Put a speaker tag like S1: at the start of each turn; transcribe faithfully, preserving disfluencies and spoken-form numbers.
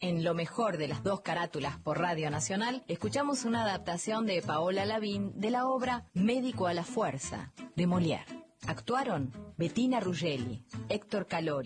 S1: En lo mejor de las dos carátulas por Radio Nacional, escuchamos una adaptación de Paola Lavín de la obra Médico a la fuerza, de Molière. Actuaron Bettina Ruggeli, Héctor Calori,